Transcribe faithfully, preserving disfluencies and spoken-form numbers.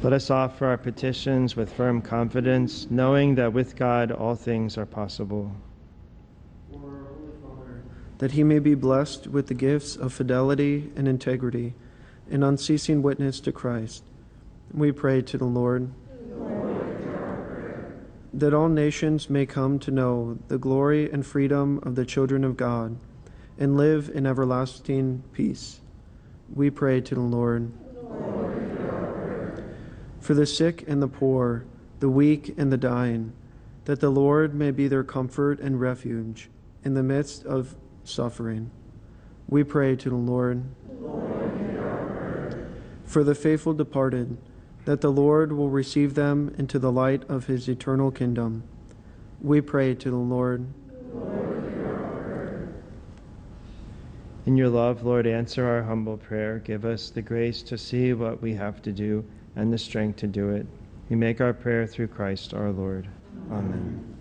Let us offer our petitions with firm confidence, knowing that with God all things are possible. For our Holy Father, that he may be blessed with the gifts of fidelity and integrity and unceasing witness to Christ, we pray to the Lord. That all nations may come to know the glory and freedom of the children of God and live in everlasting peace, we pray to the Lord. For the sick and the poor, the weak and the dying, that the Lord may be their comfort and refuge in the midst of suffering, we pray to the Lord. For the faithful departed, that the Lord will receive them into the light of his eternal kingdom, we pray to the Lord. In your love, Lord, answer our humble prayer. Give us the grace to see what we have to do and the strength to do it. We make our prayer through Christ our Lord. Amen.